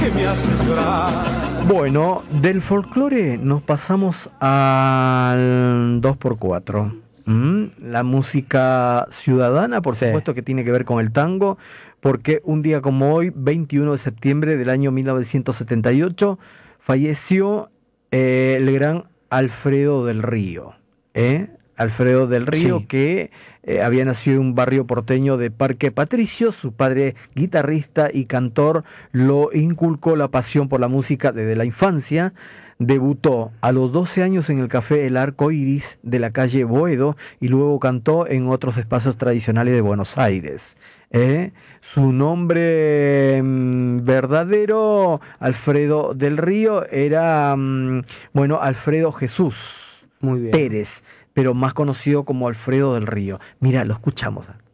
Bueno, del folclore nos pasamos al 2x4. La música ciudadana, por Sí. supuesto que tiene que ver con el tango, porque un día como hoy, 21 de septiembre del año 1978, falleció el gran Alfredo del Río. Alfredo del Río, Sí. que había nacido en un barrio porteño de Parque Patricios. Su padre, guitarrista y cantor, lo inculcó la pasión por la música desde la infancia. Debutó a los 12 años en el Café El Arco Iris de la calle Boedo y luego cantó en otros espacios tradicionales de Buenos Aires. Su nombre verdadero, Alfredo del Río, era, bueno, Alfredo Jesús Muy bien. Pérez, pero más conocido como Alfredo del Río. Mira, lo escuchamos.